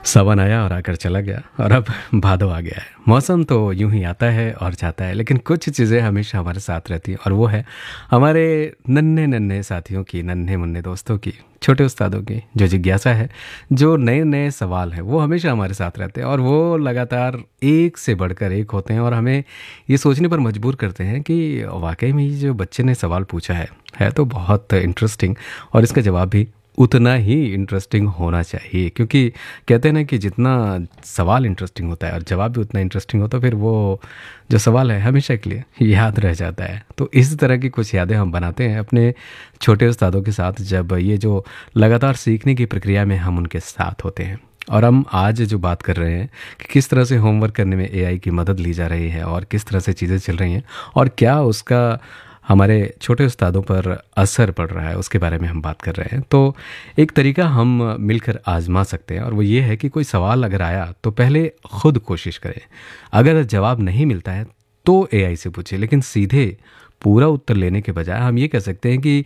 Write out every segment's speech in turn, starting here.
सावन आया और आकर चला गया और अब भादो आ गया है। मौसम तो यूं ही आता है और जाता है, लेकिन कुछ चीज़ें हमेशा हमारे साथ रहती हैं और वो है हमारे नन्हे नन्हे साथियों की, नन्हे मुन्ने दोस्तों की, छोटे उस्तादों की जो जिज्ञासा है, जो नए नए सवाल हैं, वो हमेशा हमारे साथ रहते हैं और वो लगातार एक से बढ़कर एक होते हैं और हमें ये सोचने पर मजबूर करते हैं कि वाकई में ये जो बच्चे ने सवाल पूछा है तो बहुत इंटरेस्टिंग और इसका जवाब भी उतना ही इंटरेस्टिंग होना चाहिए, क्योंकि कहते हैं ना कि जितना सवाल इंटरेस्टिंग होता है और जवाब भी उतना इंटरेस्टिंग होता है, फिर वो जो सवाल है हमेशा के लिए याद रह जाता है। तो इस तरह की कुछ यादें हम बनाते हैं अपने छोटे उस्तादों के साथ, जब ये जो लगातार सीखने की प्रक्रिया में हम उनके साथ होते हैं। और हम आज जो बात कर रहे हैं कि किस तरह से होमवर्क करने में एआई की मदद ली जा रही है और किस तरह से चीज़ें चल रही हैं और क्या उसका हमारे छोटे उस्तादों पर असर पड़ रहा है, उसके बारे में हम बात कर रहे हैं। तो एक तरीका हम मिलकर आजमा सकते हैं और वो ये है कि कोई सवाल अगर आया तो पहले खुद कोशिश करें। अगर जवाब नहीं मिलता है तो एआई से पूछें, लेकिन सीधे पूरा उत्तर लेने के बजाय हम ये कह सकते हैं कि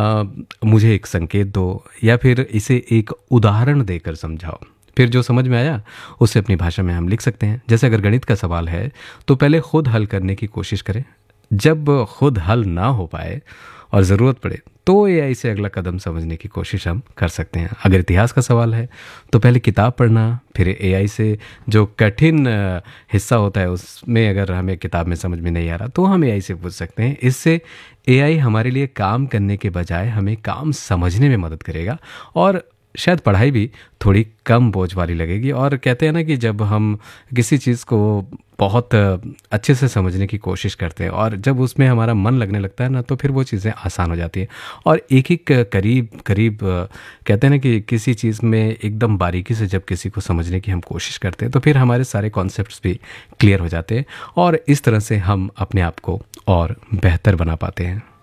मुझे एक संकेत दो या फिर इसे एक उदाहरण देकर समझाओ। फिर जो समझ में आया उसे अपनी भाषा में हम लिख सकते हैं। जैसे अगर गणित का सवाल है तो पहले खुद हल करने की कोशिश करें। जब खुद हल ना हो पाए और ज़रूरत पड़े तो एआई से अगला कदम समझने की कोशिश हम कर सकते हैं। अगर इतिहास का सवाल है तो पहले किताब पढ़ना, फिर एआई से जो कठिन हिस्सा होता है उसमें अगर हमें किताब में समझ में नहीं आ रहा तो हम एआई से पूछ सकते हैं। इससे एआई हमारे लिए काम करने के बजाय हमें काम समझने में मदद करेगा और शायद पढ़ाई भी थोड़ी कम बोझ वाली लगेगी। और कहते हैं ना कि जब हम किसी चीज़ को बहुत अच्छे से समझने की कोशिश करते हैं और जब उसमें हमारा मन लगने लगता है ना, तो फिर वो चीज़ें आसान हो जाती हैं। और एक एक करीब करीब कहते हैं ना कि किसी चीज़ में एकदम बारीकी से जब किसी को समझने की हम कोशिश करते हैं तो फिर हमारे सारे कॉन्सेप्ट्स भी क्लियर हो जाते हैं और इस तरह से हम अपने आप को और बेहतर बना पाते हैं।